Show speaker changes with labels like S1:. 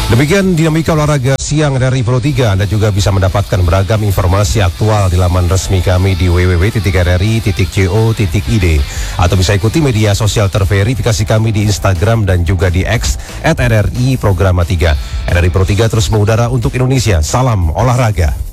S1: Demikian dinamika olahraga siang dari Pro 3. Anda juga bisa mendapatkan beragam informasi aktual di laman resmi kami di www.rri.co.id atau bisa ikuti media sosial terverifikasi kami di Instagram dan juga di X @RRI Programa 3. RRI Pro 3 terus mengudara untuk Indonesia. Salam olahraga.